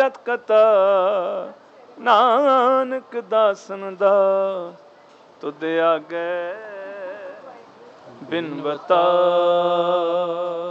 ਸਤ ਕਥਾ ਨਾਨਕ ਦਾਸਨ ਦਾ ਤੁਧ ਆਗੇ ਬਿਨ ਬਤਾ।